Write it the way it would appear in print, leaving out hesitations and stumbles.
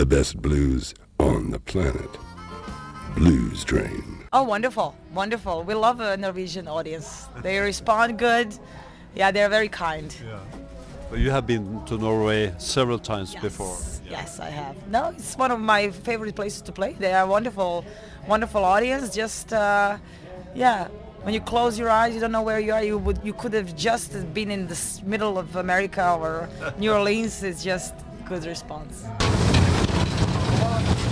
The best blues on the planet. Blues Train. Oh, wonderful, wonderful. We love a Norwegian audience. They respond good. Yeah, they're very kind. Yeah. But you have been to Norway several times Yes. before. Yes, I have. No, it's one of my favorite places to play. They are wonderful, wonderful audience. Just, yeah, when you close your eyes, you don't know where you are. You could have just been in the middle of America or New Orleans. It's just good response.